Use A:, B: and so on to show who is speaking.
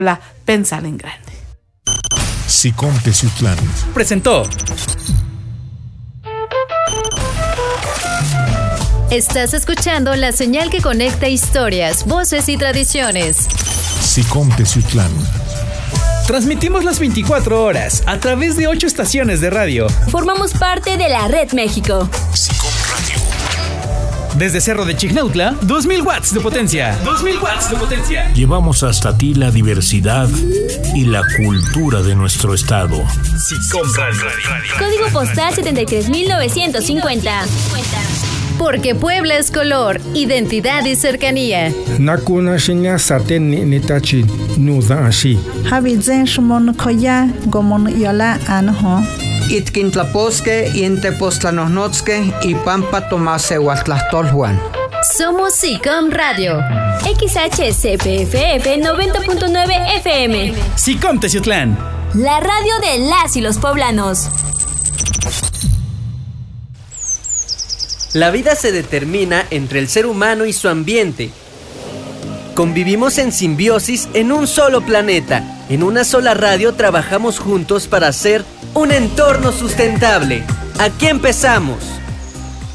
A: pensar en grande.
B: SICOM Teciutlán
C: presentó.
D: Estás escuchando la señal que conecta historias, voces y tradiciones.
B: SICOM Teciutlán.
C: Transmitimos las 24 horas a través de 8 estaciones de radio.
E: Formamos parte de la Red México.
B: SICOM Radio.
C: Desde Cerro de Chignautla, 2000 watts de potencia. 2000 watts de potencia.
F: Llevamos hasta ti la diversidad y la cultura de nuestro estado.
C: SICOM Radio.
E: Código postal 73950.
D: Porque Puebla es color, identidad y cercanía.
G: Nakuna shinya saten nitachi nuza ashi.
H: Habizen shmon koya gomon yola anho.
I: Itkintlaposque, Intepostlanosnotzque y Pampa Tomase Huatlastolhuan.
D: Somos SICOM Radio.
E: XHCPFF 90.9 FM.
C: SICOM Teciutlán.
E: La radio de las y los poblanos.
J: La vida se determina entre el ser humano y su ambiente. Convivimos en simbiosis en un solo planeta. En una sola radio trabajamos juntos para hacer un entorno sustentable. Aquí empezamos.